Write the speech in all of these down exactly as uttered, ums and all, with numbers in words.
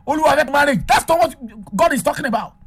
Oluwa marriage. That's not what God is talking about.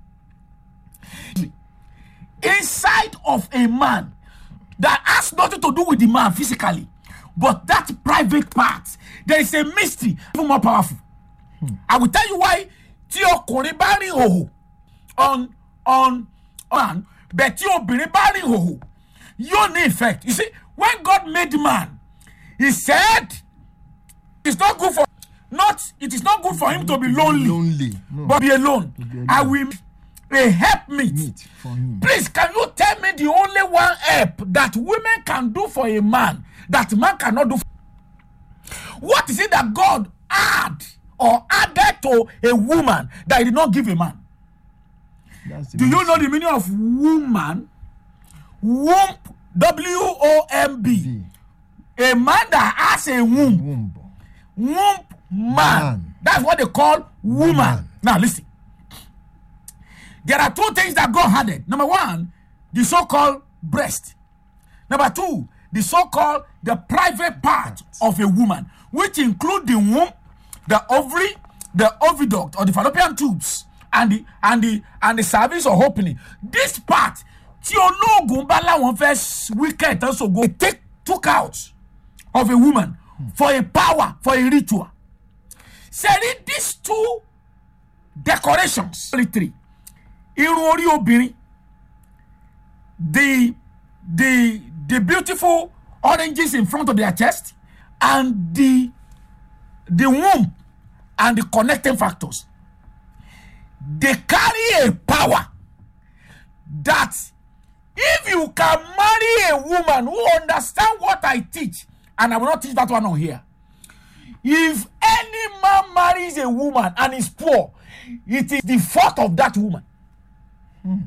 Inside of a man that has nothing to do with the man physically, but that private part, there is a mystery even more powerful. Hmm. I will tell you why. Tio Koribari ho on on on, but Tio Biribari ho. You need effect. You see, when God made man, He said it's not good for not it is not good for him to be lonely, lonely. No. but be alone. Be alone. I will a help meet. meet for him. Please, can you tell me the only one help that women can do for a man that man cannot do? For what is it that God add or added to a woman that He did not give a man? Do you know the meaning of woman? Womb, W O M B. A man that has a womb. Womb. Womb man. man. That's what they call woman. woman. Now listen. There are two things that God added. Number one, the so-called breast. Number two, the so-called the private part of a woman, which include the womb, the ovary, the oviduct or the fallopian tubes, and the and the and the cervix or opening. This part, first wicked also go take took out of a woman for a power, for a ritual. Say these two decorations, three. The the the beautiful oranges in front of their chest and the the womb and the connecting factors, they carry a power that if you can marry a woman who understands what I teach, and I will not teach that one on here. If any man marries a woman and is poor, it is the fault of that woman. Hmm.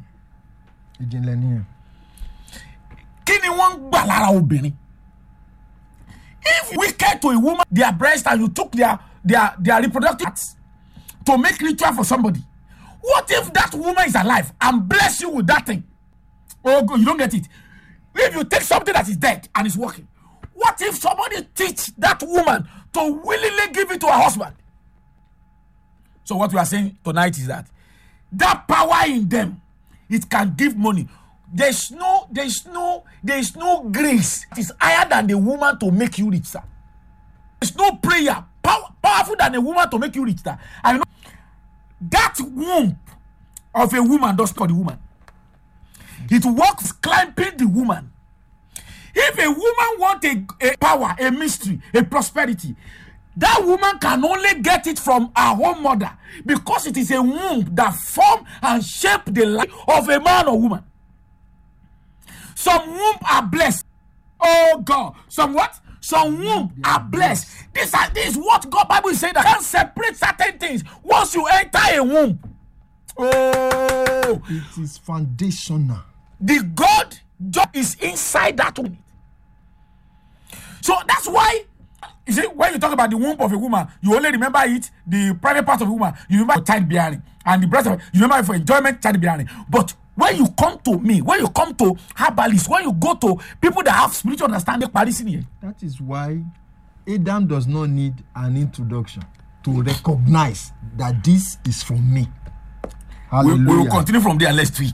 If we care to a woman their breast and you took their their their reproductive acts to make ritual for somebody, what if that woman is alive and bless you with that thing? Oh, you don't get it. If you take something that is dead and is working, what if somebody teach that woman to willingly give it to her husband? So what we are saying tonight is that that power in them, it can give money. There's no, there's no, there's no grace. It is higher than the woman to make you rich, sir. There's no prayer power, powerful than a woman to make you rich, sir. I know that womb of a woman does for the woman. It works climbing the woman. If a woman wants a, a power, a mystery, a prosperity, that woman can only get it from her own mother, because it is a womb that form and shape the life of a man or woman. Some womb are blessed. Oh God. Some what? Some womb are blessed. This, are, this is what God Bible is saying, that can separate certain things once you enter a womb. Oh. It is foundational. The God job is inside that womb. So that's why, you see, when you talk about the womb of a woman, you only remember it, the private part of a woman, you remember childbearing, and the breast of it, you remember it for enjoyment, childbearing. But when you come to me, when you come to herbalists, when you go to people that have spiritual understanding, that is why Adam does not need an introduction to recognize that this is from me. We, we will continue from there next week.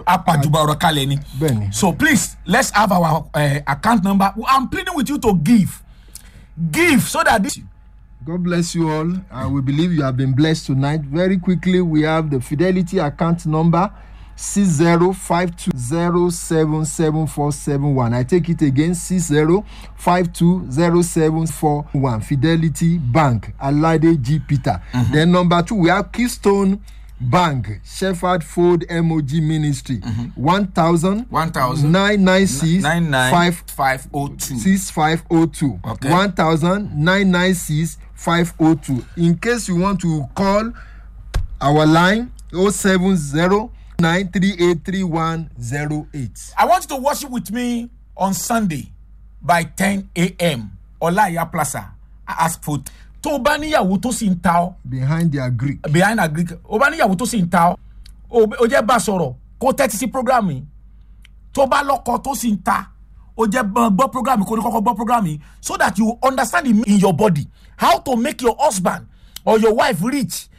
So please, let's have our uh, account number. I'm pleading with you to give. Give so that this. God bless you all. Uh, we believe you have been blessed tonight. Very quickly, we have the Fidelity account number six zero five two zero seven seven four seven one. I take it again, six zero five two zero seven four one. Fidelity Bank, Alade G. Peter. Mm-hmm. Then number two, we have Keystone Bank, Shepherd Fold M O G Ministry, mm-hmm. one thousand one thousand nine nine six nine nine five oh two six five oh two okay. one thousand nine nine six five oh two. In case you want to call our line, oh seven zero nine three eight three one zero eight. I want you to worship with me on Sunday by ten a.m. Olaya Plaza. I ask for to baniyawo to sin tao behind their Greek. Behind a Greek. O baniyawo to sin tao. O o je ba sọ̀rọ̀ ko tẹ́tí sí program yìí. Tó bá lọ́kọ tó sin ta. O je gbọ́ program ko ni kọ́kọ́ gbọ́ program yìí, so that you understand in your body how to make your husband or your wife rich